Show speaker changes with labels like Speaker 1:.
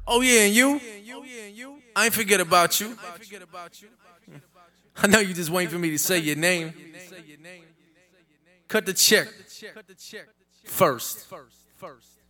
Speaker 1: Oh yeah, and you? I ain't forget about you. I know you just waiting for me to say your name. Cut the check first.